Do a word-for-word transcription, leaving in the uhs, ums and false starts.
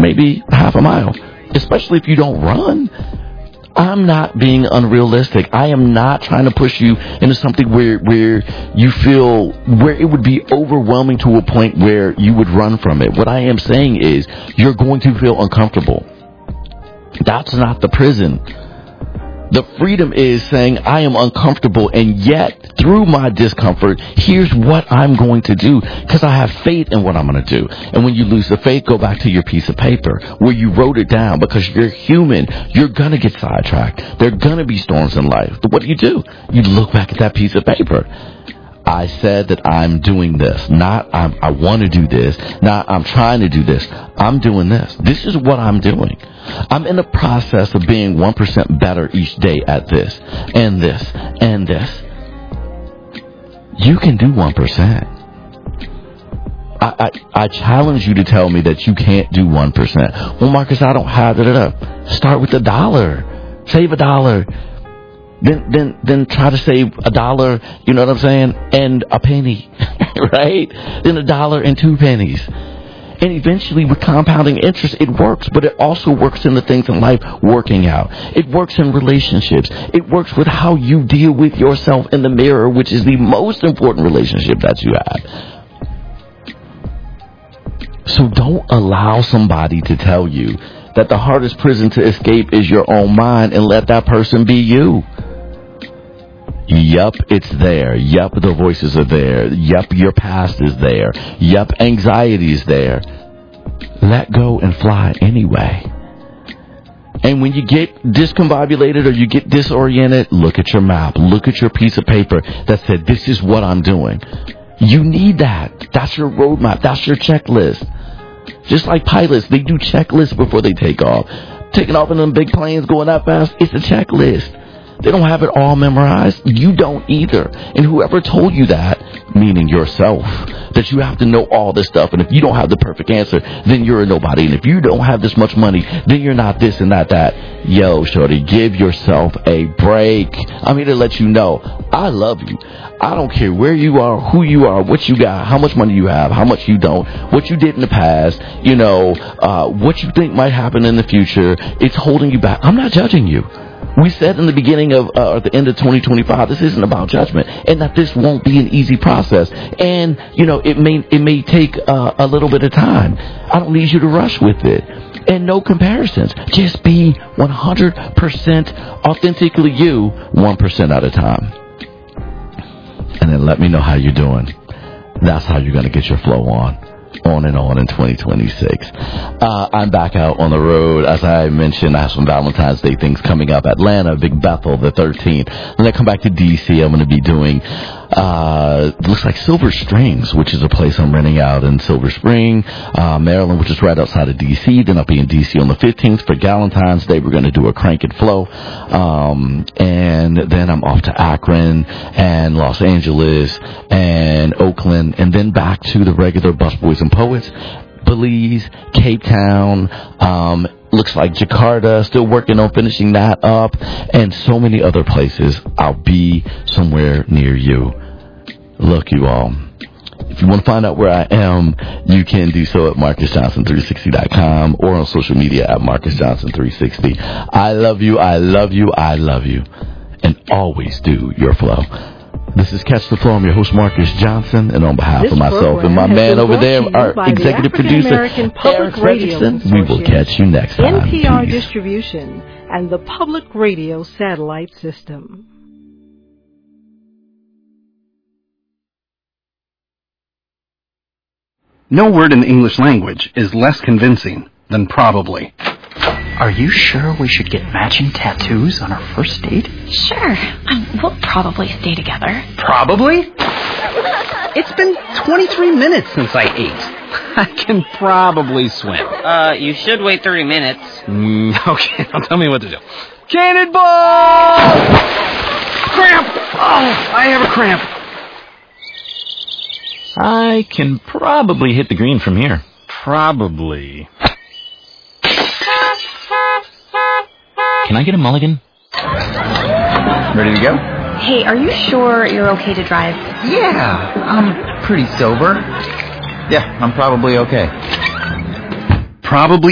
maybe half a mile, especially if you don't run. I'm not being unrealistic. I am not trying to push you into something where where you feel, where it would be overwhelming to a point where you would run from it. What I am saying is you're going to feel uncomfortable. That's not the prison. The freedom is saying I am uncomfortable, and yet through my discomfort, here's what I'm going to do, because I have faith in what I'm going to do. And when you lose the faith, go back to your piece of paper where you wrote it down, because you're human. You're going to get sidetracked. There are going to be storms in life. But what do you do? You look back at that piece of paper. I said that I'm doing this, not I'm, I want to do this, not I'm trying to do this. I'm doing this. This is what I'm doing. I'm in the process of being one percent better each day at this and this and this. You can do one percent. I, I, I challenge you to tell me that you can't do one percent. Well, Marcus, I don't have it. Start with a dollar. Save a dollar. Then, then, then try to save a dollar, you know what I'm saying, and a penny, right? Then a dollar and two pennies. And eventually, with compounding interest, it works, but it also works in the things in life working out. It works in relationships. It works with how you deal with yourself in the mirror, which is the most important relationship that you have. So don't allow somebody to tell you that the hardest prison to escape is your own mind, and let that person be you. Yup, it's there. Yup, the voices are there. Yup, your past is there. Yup, anxiety is there. Let go and fly anyway. And when you get discombobulated or you get disoriented, look at your map. Look at your piece of paper that said, this is what I'm doing. You need that. That's your roadmap. That's your checklist. Just like pilots, they do checklists before they take off. Taking off in them big planes going that fast, it's a checklist. They don't have it all memorized. You don't either. And whoever told you that, meaning yourself, that you have to know all this stuff, and if you don't have the perfect answer, then you're a nobody. And if you don't have this much money, then you're not this and not that. Yo, shorty, give yourself a break. I'm here to let you know, I love you. I don't care where you are, who you are, what you got, how much money you have, how much you don't, what you did in the past, you know, uh, what you think might happen in the future. It's holding you back. I'm not judging you. We said in the beginning of, uh, or at the end of twenty twenty-five, this isn't about judgment, and that this won't be an easy process. And, you know, it may, it may take uh, a little bit of time. I don't need you to rush with it. And no comparisons. Just be one hundred percent authentically you, one percent at a time. And then let me know how you're doing. That's how you're going to get your flow on. On and on in twenty twenty-six. Uh, I'm back out on the road. As I mentioned, I have some Valentine's Day things coming up. Atlanta, Big Bethel, the thirteenth. Then I come back to D C. I'm going to be doing, uh, it looks like Silver Springs, which is a place I'm renting out in Silver Spring, uh, Maryland, which is right outside of D C. Then I'll be in D C on the fifteenth for Valentine's Day. We're going to do a Crank and Flow. Um, and then I'm off to Akron and Los Angeles and Oakland, and then back to the regular Busboys and Poets, Belize, Cape Town, um, looks like Jakarta, still working on finishing that up, and so many other places. I'll be somewhere near you. Look, you all, if you want to find out where I am, you can do so at Marcus Johnson three sixty dot com or on social media at Marcus Johnson three sixty. I love you, I love you, I love you, and always do your flow. This is Catch the Flow. I'm your host, Marcus Johnson, and on behalf this of myself and my man over there, our executive the producer, Eric Fredrickson, we will catch you next time. N P R Peace. Distribution and the Public Radio Satellite System. No word in the English language is less convincing than probably. Are you sure we should get matching tattoos on our first date? Sure. Um, we'll probably stay together. Probably? It's been twenty-three minutes since I ate. I can probably swim. Uh, you should wait thirty minutes. Mm, okay, now tell me what to do. Cannonball! Cramp! Oh, I have a cramp. I can probably hit the green from here. Probably. Can I get a mulligan? Ready to go? Hey, are you sure you're okay to drive? Yeah, I'm pretty sober. Yeah, I'm probably okay. Probably